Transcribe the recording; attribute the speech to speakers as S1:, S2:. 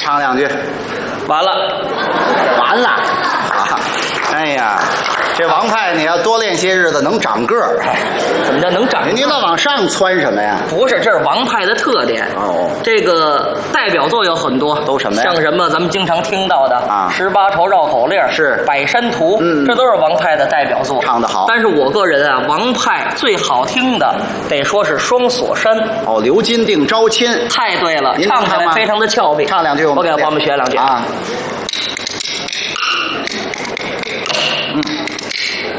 S1: 唱两句。
S2: 完了，
S1: 完了啊！哎呀，这王派你要多练些日子能长个儿。
S2: 怎么叫能长？
S1: 你老往上蹿什么呀？
S2: 不是，这是王派的特点。
S1: 哦，
S2: 这个代表作有很多，
S1: 都什么呀？
S2: 像什么咱们经常听到的
S1: 啊
S2: 18愁绕口令
S1: 是
S2: 百山图，
S1: 嗯，
S2: 这都是王派的代表作，
S1: 唱得好。
S2: 但是我个人啊，王派最好听的得说是双锁山。
S1: 哦，刘金定招亲，
S2: 太对了，
S1: 您
S2: 唱起来非常的俏皮。
S1: 唱两句，
S2: 我给朋友们学两句
S1: 啊。